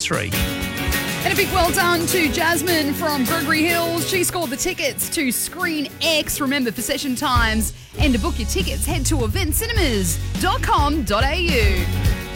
anniversary. And a big well done to Jasmine from Gregory Hills. She scored the tickets to Screen X. Remember, for session times and to book your tickets, head to eventcinemas.com.au.